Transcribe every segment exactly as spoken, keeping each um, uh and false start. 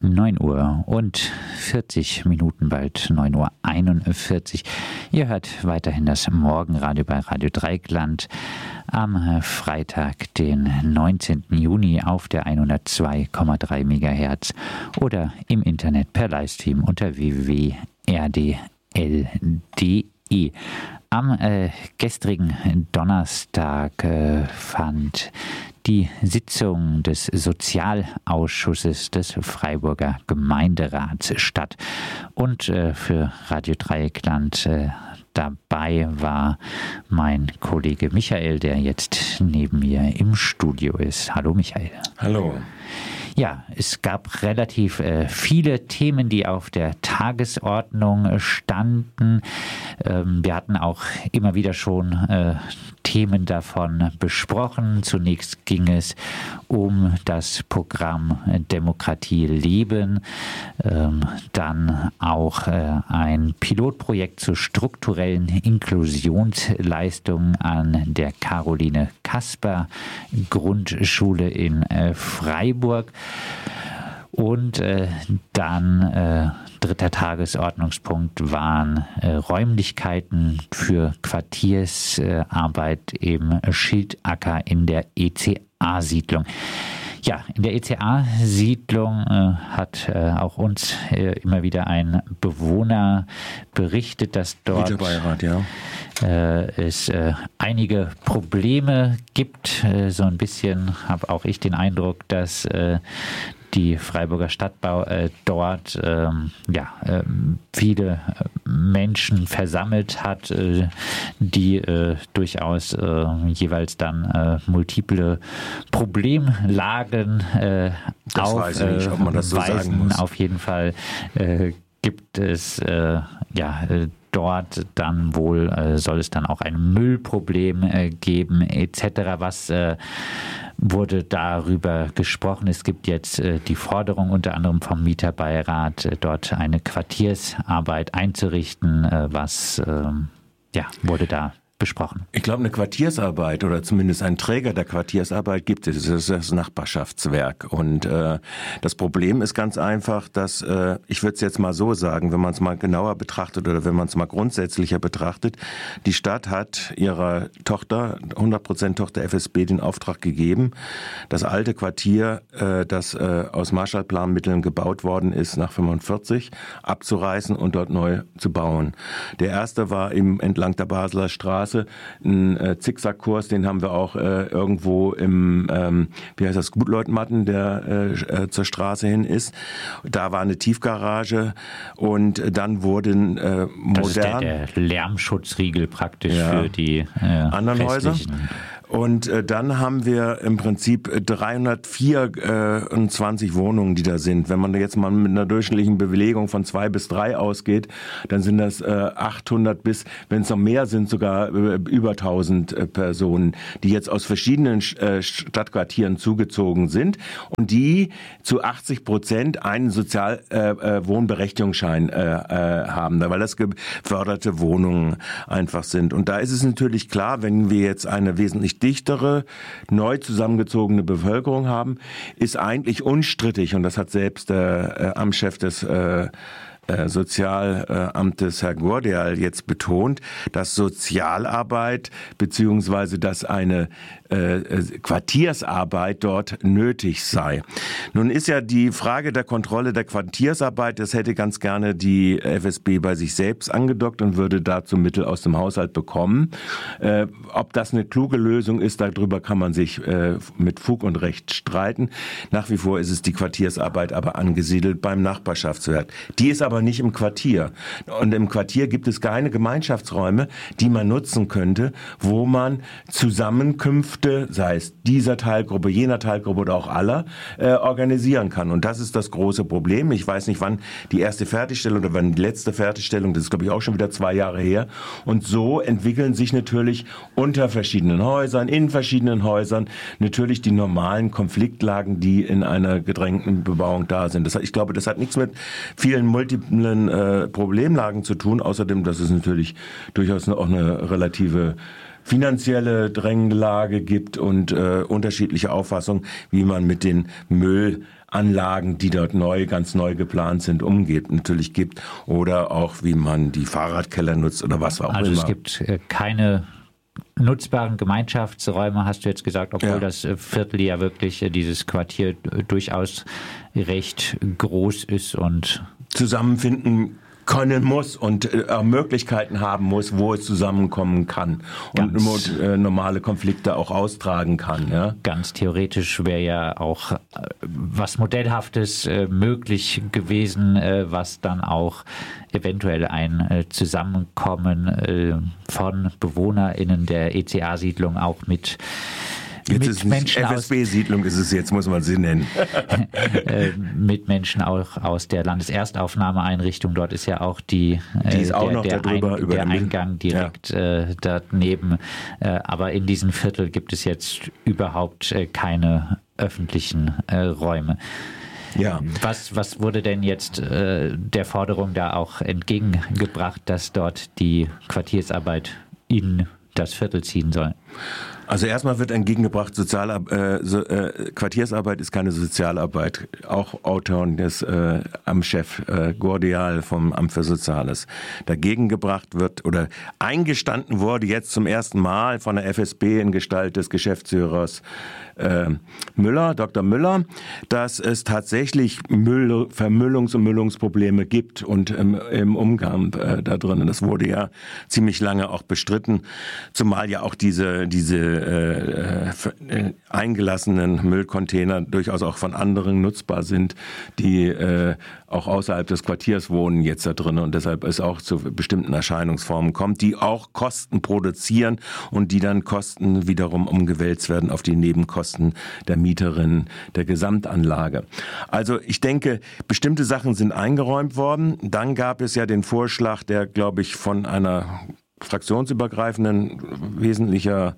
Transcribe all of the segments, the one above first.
neun Uhr und vierzig Minuten, bald neun Uhr einundvierzig. Ihr hört weiterhin das Morgenradio bei Radio Dreieckland am Freitag, den neunzehnten Juni auf der hundertzwei Komma drei Megahertz oder im Internet per Livestream unter w w w punkt r d l punkt d e. Am äh, gestrigen Donnerstag äh, fand die Sitzung des Sozialausschusses des Freiburger Gemeinderats statt. Und äh, für Radio Dreieckland äh, dabei war mein Kollege Michael, der jetzt neben mir im Studio ist. Hallo Michael. Hallo. Ja, es gab relativ äh, viele Themen, die auf der Tagesordnung standen. Ähm, wir hatten auch immer wieder schon äh, Themen davon besprochen. Zunächst ging es um das Programm Demokratie leben, ähm, dann auch äh, ein Pilotprojekt zur strukturellen Inklusionsleistung an der Caroline Kasper Grundschule in äh, Freiburg. Und äh, dann äh, dritter Tagesordnungspunkt waren äh, Räumlichkeiten für Quartiersarbeit äh, im Schildacker in der E C A-Siedlung. Ja, in der E C A-Siedlung äh, hat äh, auch uns äh, immer wieder ein Bewohner berichtet, dass dort Mieterbeirat, ja. äh, es äh, einige Probleme gibt. Äh, so ein bisschen habe auch ich den Eindruck, dass äh, die Freiburger Stadtbau äh, dort ähm, ja, äh, viele Menschen versammelt hat, äh, die äh, durchaus äh, jeweils dann äh, multiple Problemlagen äh, das weiß ich nicht, ob man das so sagen muss. Auf jeden Fall äh, gibt es äh, ja äh, dort dann wohl, äh, soll es dann auch ein Müllproblem äh, geben et cetera. Was äh, wurde darüber gesprochen? Es gibt jetzt äh, die Forderung unter anderem vom Mieterbeirat, äh, dort eine Quartiersarbeit einzurichten. Äh, was äh, ja, wurde da besprochen? Ich glaube, eine Quartiersarbeit oder zumindest ein Träger der Quartiersarbeit gibt es. Das ist das Nachbarschaftswerk. Und äh, das Problem ist ganz einfach, dass, äh, ich würde es jetzt mal so sagen, wenn man es mal genauer betrachtet oder wenn man es mal grundsätzlicher betrachtet, die Stadt hat ihrer Tochter, hundert Prozent Tochter F S B, den Auftrag gegeben, das alte Quartier, äh, das äh, aus Marshallplanmitteln gebaut worden ist, nach fünfundvierzig, abzureißen und dort neu zu bauen. Der erste war eben entlang der Basler Straße, ein äh, Zickzackkurs, den haben wir auch äh, irgendwo im, ähm, wie heißt das, Gutleutmatten, der äh, zur Straße hin ist. Da war eine Tiefgarage und dann wurden äh, modern... Das ist der, der Lärmschutzriegel praktisch ja, für die äh, anderen Häuser. Und äh, dann haben wir im Prinzip dreihundertvierundzwanzig Wohnungen, die da sind. Wenn man jetzt mal mit einer durchschnittlichen Belegung von zwei bis drei ausgeht, dann sind das äh, achthundert bis, wenn es noch mehr sind, sogar äh, über tausend äh, Personen, die jetzt aus verschiedenen äh, Stadtquartieren zugezogen sind und die zu achtzig Prozent einen Sozialwohnberechtigungsschein äh, äh, äh, haben, weil das geförderte Wohnungen einfach sind. Und da ist es natürlich klar, wenn wir jetzt eine wesentlich dichtere, neu zusammengezogene Bevölkerung haben, ist eigentlich unstrittig, und das hat selbst der äh, Amtschef des äh, Sozialamtes Herr Gordial jetzt betont, dass Sozialarbeit beziehungsweise dass eine äh, Quartiersarbeit dort nötig sei. Nun ist ja die Frage der Kontrolle der Quartiersarbeit, das hätte ganz gerne die F S B bei sich selbst angedockt und würde dazu Mittel aus dem Haushalt bekommen. Äh, ob das eine kluge Lösung ist, darüber kann man sich äh, mit Fug und Recht streiten. Nach wie vor ist es die Quartiersarbeit aber angesiedelt beim Nachbarschaftswerk. Die ist aber nicht im Quartier. Und im Quartier gibt es keine Gemeinschaftsräume, die man nutzen könnte, wo man Zusammenkünfte, sei es dieser Teilgruppe, jener Teilgruppe oder auch aller, äh, organisieren kann. Und das ist das große Problem. Ich weiß nicht, wann die erste Fertigstellung oder wann die letzte Fertigstellung, das ist, glaube ich, auch schon wieder zwei Jahre her. Und so entwickeln sich natürlich unter verschiedenen Häusern, in verschiedenen Häusern, natürlich die normalen Konfliktlagen, die in einer gedrängten Bebauung da sind. Das, ich glaube, das hat nichts mit vielen multiplen äh, Problemlagen zu tun. Außerdem, das ist natürlich durchaus auch eine relative finanzielle Drängelage gibt und äh, unterschiedliche Auffassungen, wie man mit den Müllanlagen, die dort neu, ganz neu geplant sind, umgeht, natürlich gibt. Oder auch, wie man die Fahrradkeller nutzt oder was auch also immer. Also es gibt äh, keine nutzbaren Gemeinschaftsräume, hast du jetzt gesagt, obwohl ja. das Viertel ja wirklich, äh, dieses Quartier durchaus recht groß ist und zusammenfinden können muss und äh, Möglichkeiten haben muss, wo es zusammenkommen kann und ganz, äh, normale Konflikte auch austragen kann. Ja? Ganz theoretisch wäre ja auch äh, was Modellhaftes äh, möglich gewesen, äh, was dann auch eventuell ein äh, Zusammenkommen äh, von BewohnerInnen der E C A-Siedlung auch mit Jetzt mit ist es Menschen F S B-Siedlung ist es jetzt, muss man sie nennen. mit Menschen auch aus der Landeserstaufnahmeeinrichtung. Dort ist ja auch die, die ist auch der, noch der, darüber, Ein, über der Eingang direkt ja. äh, daneben. Äh, aber in diesem Viertel gibt es jetzt überhaupt äh, keine öffentlichen äh, Räume. Ja. Was, was wurde denn jetzt äh, der Forderung da auch entgegengebracht, dass dort die Quartiersarbeit in das Viertel ziehen soll? Also erstmal wird entgegengebracht, Sozialab- äh, so, äh, Quartiersarbeit ist keine Sozialarbeit. Auch Autor des äh, Amtschef äh, Gordial vom Amt für Soziales. Dagegen gebracht wird oder eingestanden wurde jetzt zum ersten Mal von der F S B in Gestalt des Geschäftsführers äh, Müller, Doktor Müller, dass es tatsächlich Müll, Vermüllungs- und Müllungsprobleme gibt und im, im Umgang äh, da drin. Das wurde ja ziemlich lange auch bestritten, zumal ja auch diese diese Äh, äh, eingelassenen Müllcontainer durchaus auch von anderen nutzbar sind, die äh, auch außerhalb des Quartiers wohnen jetzt da drin und deshalb es auch zu bestimmten Erscheinungsformen kommt, die auch Kosten produzieren und die dann Kosten wiederum umgewälzt werden auf die Nebenkosten der Mieterinnen der Gesamtanlage. Also ich denke, bestimmte Sachen sind eingeräumt worden. Dann gab es ja den Vorschlag, der, glaube ich, von einer fraktionsübergreifenden wesentlicher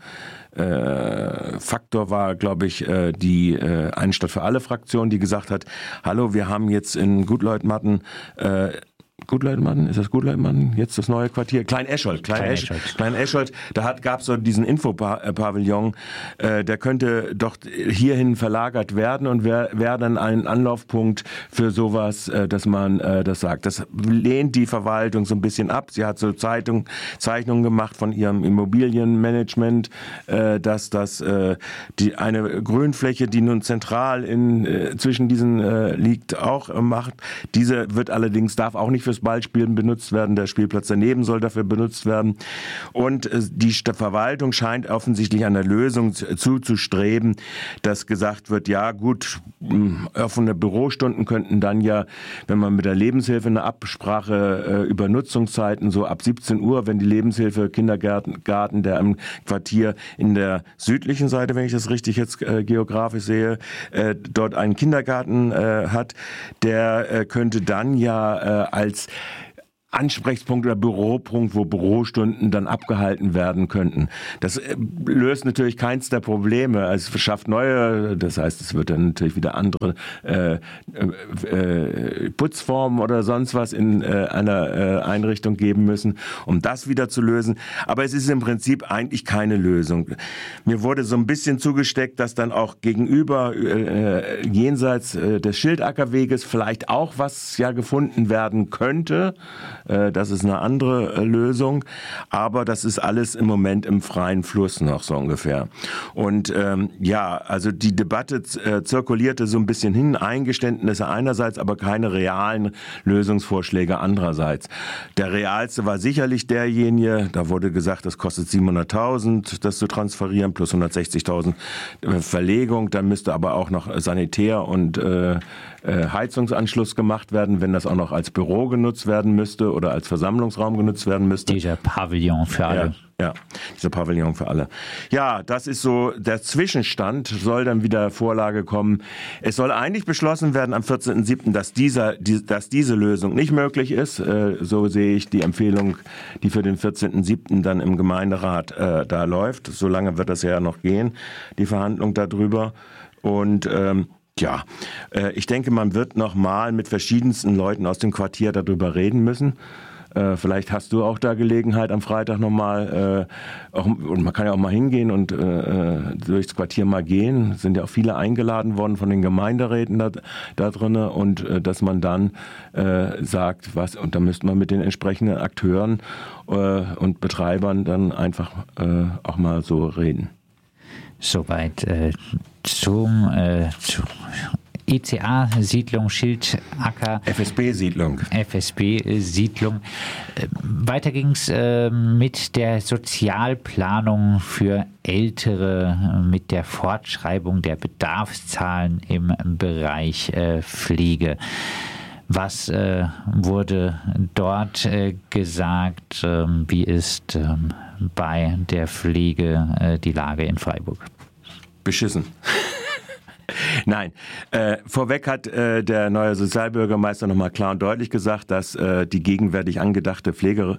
äh, Faktor war, glaube ich, äh, die äh, Eine Stadt für alle Fraktion, die gesagt hat, hallo, wir haben jetzt in Gutleutmatten äh, Gutleutmatten, ist das Gutleutmatten? Jetzt das neue Quartier? Klein-Eschold. Klein-Eschold. Klein-Eschold. Da hat, gab's so diesen Infopavillon, äh, der könnte doch hierhin verlagert werden und wäre wär dann ein Anlaufpunkt für sowas, äh, dass man äh, das sagt. Das lehnt die Verwaltung so ein bisschen ab. Sie hat so Zeitung, Zeichnungen gemacht von ihrem Immobilienmanagement, äh, dass das äh, die eine Grünfläche, die nun zentral in äh, zwischen diesen äh, liegt, auch äh, macht. Diese wird allerdings, darf auch nicht fürs Ballspielen benutzt werden. Der Spielplatz daneben soll dafür benutzt werden. Und die Verwaltung scheint offensichtlich einer Lösung zuzustreben, dass gesagt wird, ja gut, offene Bürostunden könnten dann ja, wenn man mit der Lebenshilfe eine Absprache über Nutzungszeiten, so ab siebzehn Uhr, wenn die Lebenshilfe Kindergarten, Garten, der im Quartier in der südlichen Seite, wenn ich das richtig jetzt äh, geografisch sehe, äh, dort einen Kindergarten äh, hat, der äh, könnte dann ja äh, als Ansprechpunkt oder Büropunkt, wo Bürostunden dann abgehalten werden könnten. Das löst natürlich keins der Probleme. Es schafft neue, das heißt, es wird dann natürlich wieder andere äh, äh, Putzformen oder sonst was in äh, einer äh, Einrichtung geben müssen, um das wieder zu lösen. Aber es ist im Prinzip eigentlich keine Lösung. Mir wurde so ein bisschen zugesteckt, dass dann auch gegenüber, äh, jenseits äh, des Schildackerweges vielleicht auch was ja gefunden werden könnte. Das ist eine andere Lösung, aber das ist alles im Moment im freien Fluss noch so ungefähr. Und ähm, ja, also die Debatte äh, zirkulierte so ein bisschen hin, Eingeständnisse einerseits, aber keine realen Lösungsvorschläge andererseits. Der realste war sicherlich derjenige, da wurde gesagt, das kostet siebenhunderttausend, das zu transferieren, plus hundertsechzigtausend Verlegung, dann müsste aber auch noch Sanitär und äh, Heizungsanschluss gemacht werden, wenn das auch noch als Büro genutzt werden müsste oder als Versammlungsraum genutzt werden müsste. Dieser Pavillon für alle. Ja, ja, dieser Pavillon für alle. Ja, das ist so der Zwischenstand, soll dann wieder Vorlage kommen. Es soll eigentlich beschlossen werden am vierzehnten siebten, dass dieser, die, dass diese Lösung nicht möglich ist. Äh, so sehe ich die Empfehlung, die für den vierzehnten siebten dann im Gemeinderat äh, da läuft. So lange wird das ja noch gehen, die Verhandlung darüber. Und ähm, ja, äh, ich denke, man wird noch mal mit verschiedensten Leuten aus dem Quartier darüber reden müssen. Äh, vielleicht hast du auch da Gelegenheit am Freitag nochmal, äh, auch, und man kann ja auch mal hingehen und äh, durchs Quartier mal gehen. Es sind ja auch viele eingeladen worden von den Gemeinderäten da, da drin, und äh, dass man dann äh, sagt, was, und da müsste man mit den entsprechenden Akteuren äh, und Betreibern dann einfach äh, auch mal so reden. Soweit äh, zum äh, zu E C A-Siedlung Schildacker. F S B-Siedlung. F S B-Siedlung. Äh, weiter ging es äh, mit der Sozialplanung für Ältere, äh, mit der Fortschreibung der Bedarfszahlen im Bereich äh, Pflege. Was äh, wurde dort äh, gesagt? Äh, wie ist äh, bei der Pflege äh, die Lage in Freiburg? Beschissen. Nein, äh, vorweg hat äh, der neue Sozialbürgermeister nochmal klar und deutlich gesagt, dass äh, die gegenwärtig angedachte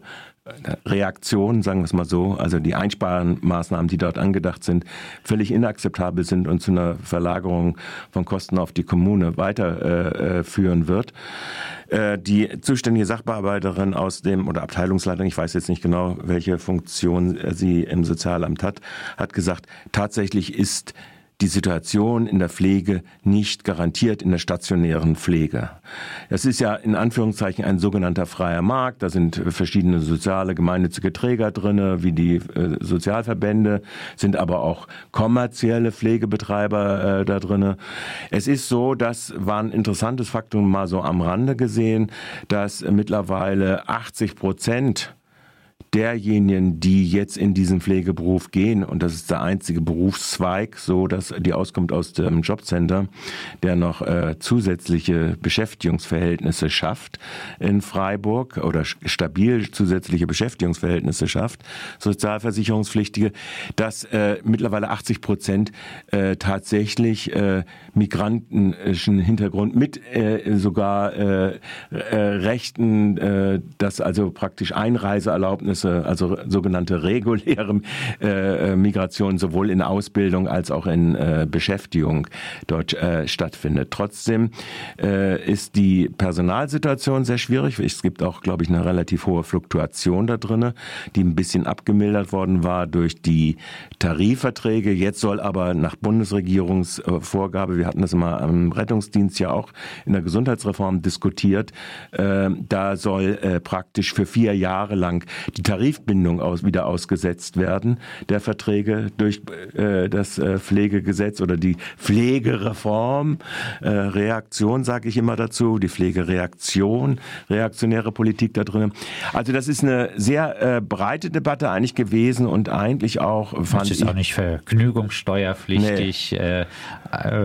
Pflegereaktion, sagen wir es mal so, also die Einsparmaßnahmen, die dort angedacht sind, völlig inakzeptabel sind und zu einer Verlagerung von Kosten auf die Kommune weiterführen äh, wird. Äh, die zuständige Sachbearbeiterin aus dem, oder Abteilungsleitung, ich weiß jetzt nicht genau, welche Funktion sie im Sozialamt hat, hat gesagt, tatsächlich ist die Situation in der Pflege nicht garantiert in der stationären Pflege. Das ist ja in Anführungszeichen ein sogenannter freier Markt. Da sind verschiedene soziale, gemeinnützige Träger drin, wie die äh, Sozialverbände, sind aber auch kommerzielle Pflegebetreiber äh, da drin. Es ist so, das war ein interessantes Faktum mal so am Rande gesehen, dass äh, mittlerweile achtzig Prozent derjenigen, die jetzt in diesen Pflegeberuf gehen, und das ist der einzige Berufszweig, so dass die auskommt aus dem Jobcenter, der noch äh, zusätzliche Beschäftigungsverhältnisse schafft in Freiburg oder stabil zusätzliche Beschäftigungsverhältnisse schafft, Sozialversicherungspflichtige, dass äh, mittlerweile achtzig Prozent äh, tatsächlich äh, migrantischen Hintergrund mit äh, sogar äh, äh, Rechten, äh, dass also praktisch Einreiseerlaubnisse, also sogenannte reguläre äh, Migration sowohl in Ausbildung als auch in äh, Beschäftigung dort äh, stattfindet. Trotzdem äh, ist die Personalsituation sehr schwierig. Es gibt auch, glaube ich, eine relativ hohe Fluktuation da drin, die ein bisschen abgemildert worden war durch die Tarifverträge. Jetzt soll aber nach Bundesregierungsvorgabe, wir hatten das immer am Rettungsdienst ja auch in der Gesundheitsreform diskutiert, äh, da soll äh, praktisch für vier Jahre lang die Tarifbindung aus, wieder ausgesetzt werden, der Verträge durch äh, das äh, Pflegegesetz oder die Pflegereform, äh, Reaktion sage ich immer dazu, die Pflegereaktion, reaktionäre Politik da drin. Also das ist eine sehr äh, breite Debatte eigentlich gewesen und eigentlich auch fand das ist ich... auch nicht vergnügungssteuerpflichtig, nee. äh, äh,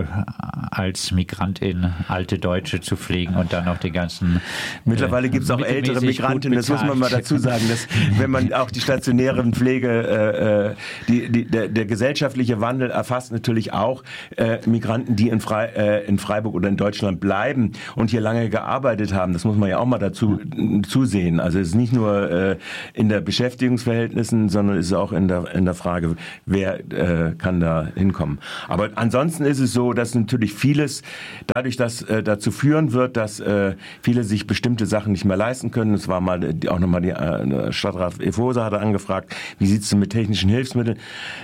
als Migrantin alte Deutsche zu pflegen und dann noch die ganzen... Mittlerweile äh, gibt es auch ältere Migranten, das muss man mal dazu sagen, dass wenn man auch die stationären Pflege, äh, die, die, der, der gesellschaftliche Wandel erfasst natürlich auch äh, Migranten, die in, Frei, äh, in Freiburg oder in Deutschland bleiben und hier lange gearbeitet haben. Das muss man ja auch mal dazu zusehen. Also es ist nicht nur äh, in der Beschäftigungsverhältnissen, sondern es ist auch in der, in der Frage, wer äh, kann da hinkommen. Aber ansonsten ist es so, dass natürlich vieles dadurch, dass äh, dazu führen wird, dass äh, viele sich bestimmte Sachen nicht mehr leisten können. Es war mal die, auch nochmal die äh, Stadtrat Efosa hatte angefragt, wie sieht es denn mit technischen Hilfsmitteln?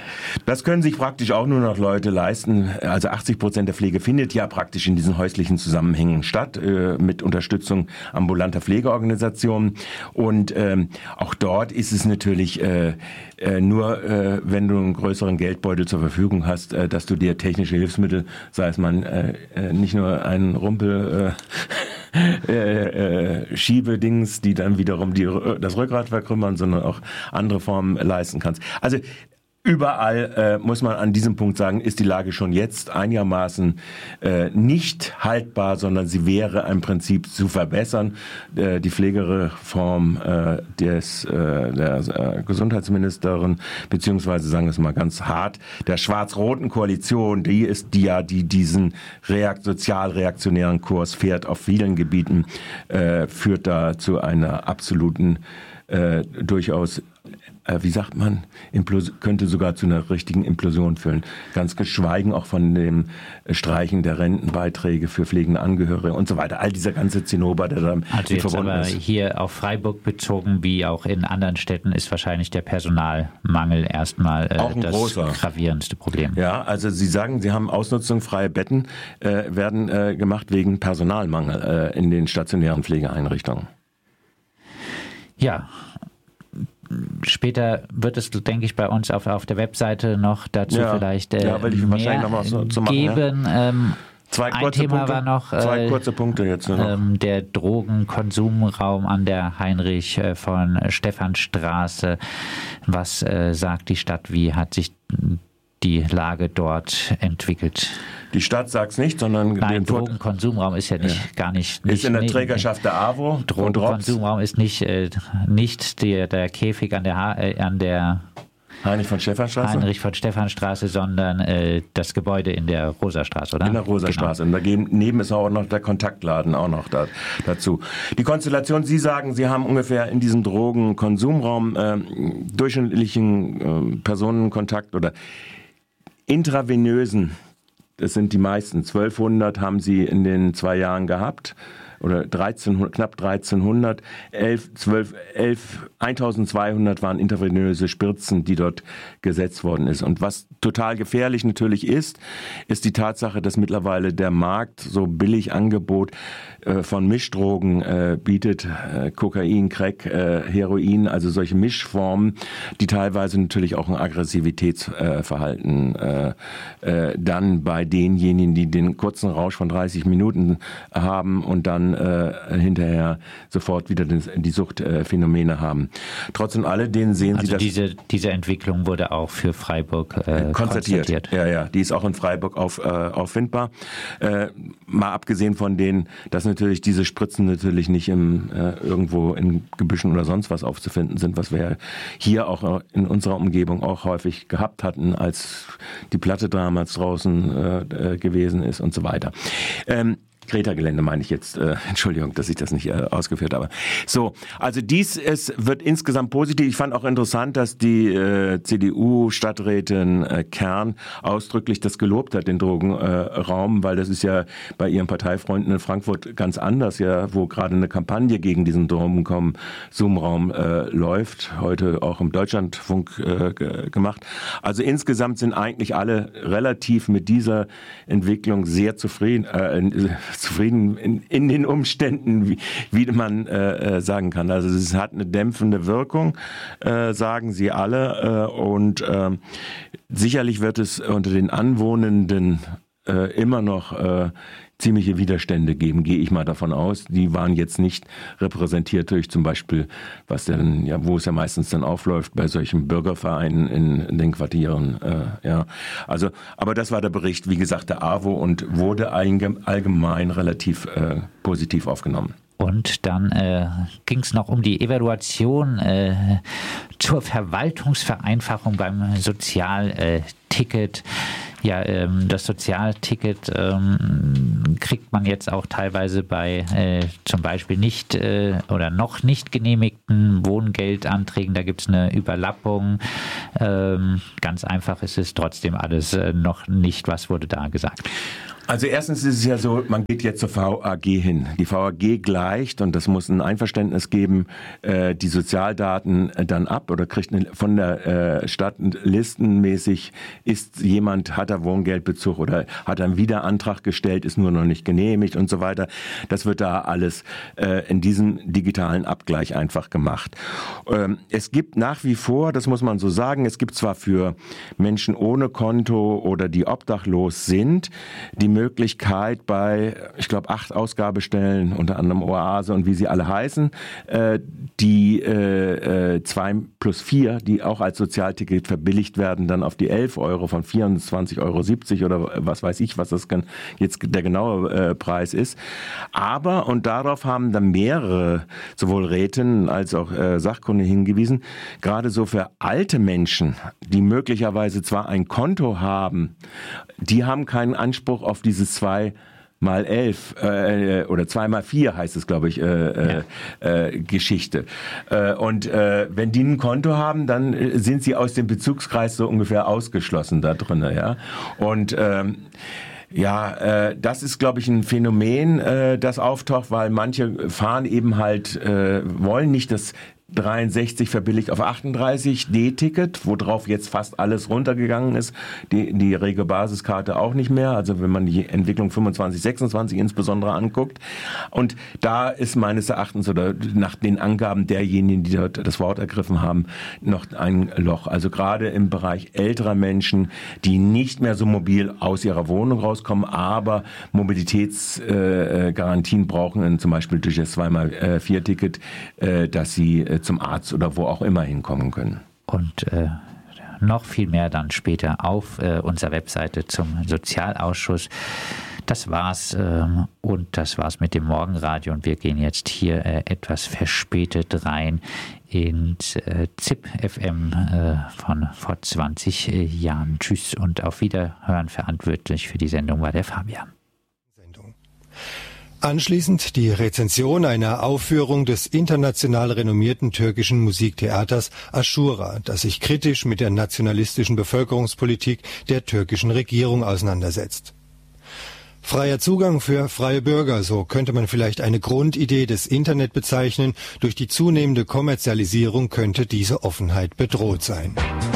Das können sich praktisch auch nur noch Leute leisten. Also achtzig Prozent der Pflege findet ja praktisch in diesen häuslichen Zusammenhängen statt, äh, mit Unterstützung ambulanter Pflegeorganisationen. Und ähm, auch dort ist es natürlich äh, äh, nur, äh, wenn du einen größeren Geldbeutel zur Verfügung hast, äh, dass du dir technische Hilfsmittel, sei es man äh, äh, nicht nur einen Rumpel äh, äh, äh, Schiebedings, die dann wiederum die, das Rückgrat verkrümmern, sondern auch andere Formen leisten kannst. Also überall äh, muss man an diesem Punkt sagen, ist die Lage schon jetzt einigermaßen äh, nicht haltbar, sondern sie wäre im Prinzip zu verbessern. Äh, die Pflegereform äh, des, äh, der äh, Gesundheitsministerin, beziehungsweise sagen wir es mal ganz hart, der schwarz-roten Koalition, die ist die ja, die diesen reakt- sozialreaktionären Kurs fährt auf vielen Gebieten, äh, führt da zu einer absoluten, äh, durchaus äh, wie sagt man, Implos- könnte sogar zu einer richtigen Implosion führen. Ganz geschweigen auch von dem Streichen der Rentenbeiträge für pflegende Angehörige und so weiter. All dieser ganze Zinnober, der da also jetzt verbunden aber ist. Hier auf Freiburg bezogen, wie auch in anderen Städten, ist wahrscheinlich der Personalmangel erstmal äh, auch ein das großer. gravierendste Problem. Ja, also Sie sagen, Sie haben ausnutzungsfreie Betten, äh, werden äh, gemacht wegen Personalmangel äh, in den stationären Pflegeeinrichtungen. Ja, später wird es, denke ich, bei uns auf, auf der Webseite noch dazu ja, vielleicht äh, ja, will ich mehr wahrscheinlich noch was zu machen, geben. Ja. Ähm, Zwei Ein kurze Thema Punkte, war noch, äh, zwei kurze Punkte jetzt nur noch. Ähm, der Drogenkonsumraum an der Heinrich äh, von Stephanstraße. Was äh, sagt die Stadt? Wie hat sich die Lage dort entwickelt? Die Stadt sagt es nicht, sondern Nein, den Vor- Drogenkonsumraum ist ja nicht Ja. gar nicht, nicht ist in der nee, Trägerschaft der AWO und ROPS. Drogenkonsumraum ist nicht äh, nicht der, der Käfig an der ha- äh, an der Heinrich von Stephanstraße? Heinrich von Stephanstraße, sondern äh, das Gebäude in der Rosastraße, oder? In der Rosastraße. Genau. Und daneben ist auch noch der Kontaktladen auch noch da, dazu. Die Konstellation, Sie sagen, Sie haben ungefähr in diesem Drogenkonsumraum äh, durchschnittlichen äh, Personenkontakt oder intravenösen, das sind die meisten, zwölfhundert haben Sie in den zwei Jahren gehabt. Oder dreizehnhundert, knapp dreizehnhundert, elf, zwölf, elf, eintausendzweihundert waren intravenöse Spritzen, die dort gesetzt worden ist. Und was total gefährlich natürlich ist, ist die Tatsache, dass mittlerweile der Markt so billig Angebot äh, von Mischdrogen äh, bietet, äh, Kokain, Crack, äh, Heroin, also solche Mischformen, die teilweise natürlich auch ein Aggressivitätsverhalten äh, äh, dann bei denjenigen, die den kurzen Rausch von dreißig Minuten haben und dann äh, hinterher sofort wieder die, die Suchtphänomene äh, haben. Trotz und alledem sehen also Sie, dass diese, diese Entwicklung wurde auch für Freiburg äh, konstatiert. konstatiert. Ja, ja, die ist auch in Freiburg auf, äh, auffindbar. Äh, mal abgesehen von denen, dass natürlich diese Spritzen natürlich nicht im, äh, irgendwo in Gebüschen oder sonst was aufzufinden sind, was wir hier auch in unserer Umgebung auch häufig gehabt hatten, als die Platte damals draußen äh, gewesen ist und so weiter. Ähm, Greta-Gelände meine ich jetzt. Äh, Entschuldigung, dass ich das nicht äh, ausgeführt habe. So, also dies ist, wird insgesamt positiv. Ich fand auch interessant, dass die äh, C D U-Stadträtin äh, Kern ausdrücklich das gelobt hat, den Drogenraum, äh, weil das ist ja bei ihren Parteifreunden in Frankfurt ganz anders, ja, wo gerade eine Kampagne gegen diesen Drogenkonsumraum äh, läuft, heute auch im Deutschlandfunk äh, g- gemacht. Also insgesamt sind eigentlich alle relativ mit dieser Entwicklung sehr zufrieden, äh, zufrieden in, in den Umständen, wie, wie man äh, sagen kann. Also es hat eine dämpfende Wirkung, äh, sagen sie alle. Äh, und äh, sicherlich wird es unter den Anwohnenden äh, immer noch äh, ziemliche Widerstände geben, gehe ich mal davon aus. Die waren jetzt nicht repräsentiert durch zum Beispiel, was denn, ja, wo es ja meistens dann aufläuft, bei solchen Bürgervereinen in, in den Quartieren. Äh, ja. Also, aber das war der Bericht, wie gesagt, der AWO und wurde allgemein relativ äh, positiv aufgenommen. Und dann äh, ging es noch um die Evaluation äh, zur Verwaltungsvereinfachung beim Sozialticket. Ja, ähm, das Sozialticket ähm, kriegt man jetzt auch teilweise bei äh, zum Beispiel nicht äh, oder noch nicht genehmigten Wohngeldanträgen. Da gibt es eine Überlappung. Ähm, ganz einfach ist es trotzdem alles äh, noch nicht. Was wurde da gesagt? Also erstens ist es ja so, man geht jetzt zur V A G hin. Die V A G gleicht, und das muss ein Einverständnis geben, äh, die Sozialdaten dann ab oder kriegt eine, von der äh, Stadt listenmäßig, ist jemand, hat er Wohngeldbezug oder hat er einen Wiederantrag gestellt, ist nur noch nicht genehmigt und so weiter. Das wird da alles äh, in diesem digitalen Abgleich einfach gemacht. Ähm, es gibt nach wie vor, das muss man so sagen, es gibt zwar für Menschen ohne Konto oder die obdachlos sind, die Möglichkeit bei, ich glaube, acht Ausgabestellen, unter anderem Oase und wie sie alle heißen, äh, die äh, zwei plus vier, die auch als Sozialticket verbilligt werden, dann auf die elf Euro von vierundzwanzig Euro siebzig oder was weiß ich, was das jetzt der genaue äh, Preis ist. Aber, und darauf haben dann mehrere, sowohl Rätinnen als auch äh, Sachkunde hingewiesen, gerade so für alte Menschen, die möglicherweise zwar ein Konto haben, die haben keinen Anspruch auf dieses zwei mal elf äh, oder zwei mal vier heißt es, glaube ich, äh, ja. äh, Geschichte. Äh, und äh, wenn die ein Konto haben, dann sind sie aus dem Bezugskreis so ungefähr ausgeschlossen da drin. Ja? Und ähm, Ja, äh, das ist, glaube ich, ein Phänomen, äh, das auftaucht, weil manche fahren eben halt, äh, wollen nicht das dreiundsechzig verbilligt auf achtunddreißig D-Ticket, worauf jetzt fast alles runtergegangen ist. Die, die rege Basiskarte auch nicht mehr. Also wenn man die Entwicklung fünfundzwanzig, sechsundzwanzig insbesondere anguckt. Und da ist meines Erachtens oder nach den Angaben derjenigen, die dort das Wort ergriffen haben, noch ein Loch. Also gerade im Bereich älterer Menschen, die nicht mehr so mobil aus ihrer Wohnung rauskommen, aber Mobilitätsgarantien äh, brauchen, zum Beispiel durch das zwei mal vier Ticket, äh, dass sie äh, zum Arzt oder wo auch immer hinkommen können. Und äh, noch viel mehr dann später auf äh, unserer Webseite zum Sozialausschuss. Das war's ähm, und das war's mit dem Morgenradio und wir gehen jetzt hier äh, etwas verspätet rein ins äh, Z I P F M äh, von vor zwanzig äh, Jahren. Tschüss und auf Wiederhören. Verantwortlich für die Sendung war der Fabian. Sendung. Anschließend die Rezension einer Aufführung des international renommierten türkischen Musiktheaters Aşura, das sich kritisch mit der nationalistischen Bevölkerungspolitik der türkischen Regierung auseinandersetzt. Freier Zugang für freie Bürger, so könnte man vielleicht eine Grundidee des Internet bezeichnen. Durch die zunehmende Kommerzialisierung könnte diese Offenheit bedroht sein.